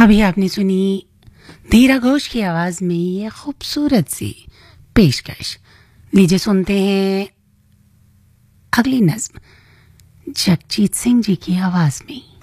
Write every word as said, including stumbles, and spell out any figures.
अभी आपने सुनी धीरा घोष की आवाज में ये खूबसूरत सी पेशकश। लीजिए सुनते हैं अगली नज्म जगजीत सिंह जी की आवाज में।